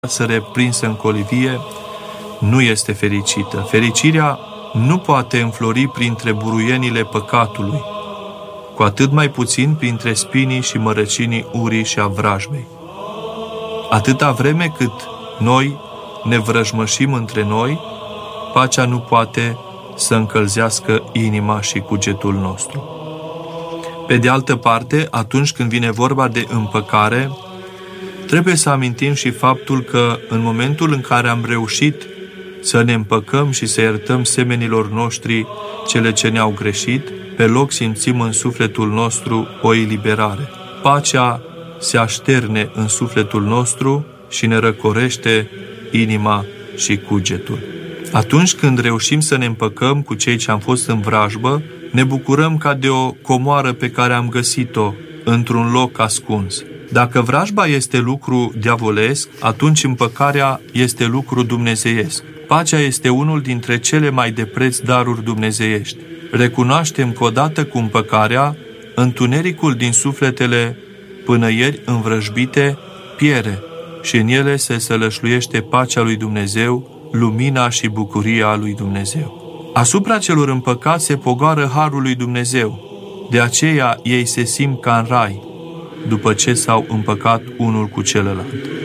reprinsă în colivie, nu este fericită. Fericirea nu poate înflori printre buruienile păcatului, cu atât mai puțin printre spinii și mărăcinii urii și a vrajmei. Atâta vreme cât noi ne vrăjmășim între noi, pacea nu poate să încălzească inima și cugetul nostru. Pe de altă parte, atunci când vine vorba de împăcare, trebuie să amintim și faptul că în momentul în care am reușit să ne împăcăm și să iertăm semenilor noștri cele ce ne-au greșit, pe loc simțim în sufletul nostru o eliberare. Pacea se așterne în sufletul nostru și ne răcorește inima și cugetul. Atunci când reușim să ne împăcăm cu cei ce am fost în vrajbă, ne bucurăm ca de o comoară pe care am găsit-o într-un loc ascuns. Dacă vrajba este lucru diavolesc, atunci împăcarea este lucru dumnezeiesc. Pacea este unul dintre cele mai de preț daruri dumnezeiești. Recunoaștem că odată cu împăcarea, întunericul din sufletele până ieri învrăjbite pierde și în ele se sălășluiește pacea lui Dumnezeu, lumina și bucuria lui Dumnezeu. Asupra celor împăcați se pogoară harul lui Dumnezeu, de aceea ei se simt ca în rai, după ce s-au împăcat unul cu celălalt.